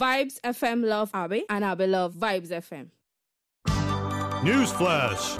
Vibes FM love Abby, and Abby love Vibes FM. Newsflash.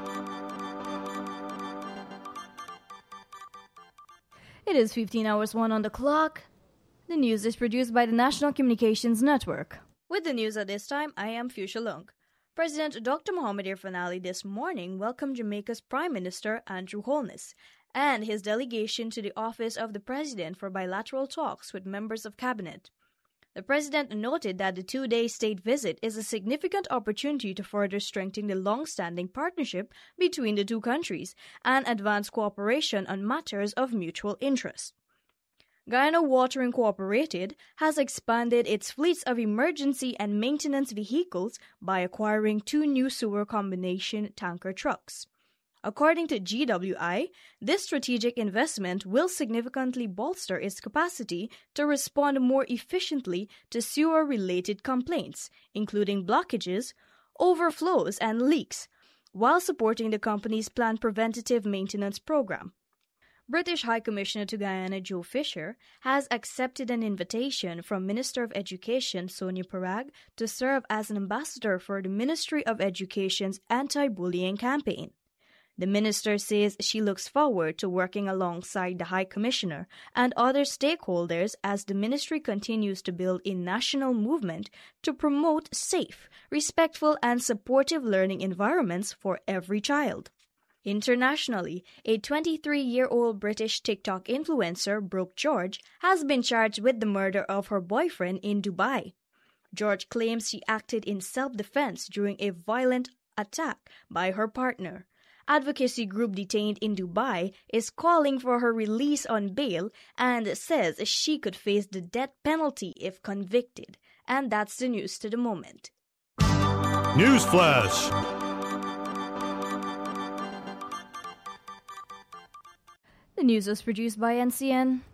It is 15 hours 1 on the clock. The news is produced by the National Communications Network. With the news at this time, I am Fuchsia Lung. President Dr. Mohamed Irfaan Ali this morning welcomed Jamaica's Prime Minister Andrew Holness and his delegation to the office of the President for bilateral talks with members of Cabinet. The President noted that the two-day state visit is a significant opportunity to further strengthen the long-standing partnership between the two countries and advance cooperation on matters of mutual interest. Guyana Water Incorporated has expanded its fleets of emergency and maintenance vehicles by acquiring 2 new sewer combination tanker trucks. According to GWI, this strategic investment will significantly bolster its capacity to respond more efficiently to sewer-related complaints, including blockages, overflows, and leaks, while supporting the company's planned preventative maintenance program. British High Commissioner to Guyana Joe Fisher has accepted an invitation from Minister of Education Sonia Parag to serve as an ambassador for the Ministry of Education's anti-bullying campaign. The minister says she looks forward to working alongside the High Commissioner and other stakeholders as the ministry continues to build a national movement to promote safe, respectful, and supportive learning environments for every child. Internationally, a 23-year-old British TikTok influencer, Brooke George, has been charged with the murder of her boyfriend in Dubai. George claims she acted in self-defense during a violent attack by her partner. Advocacy group detained in Dubai is calling for her release on bail and says she could face the death penalty if convicted. And that's the news to the moment. Newsflash. The news was produced by NCN.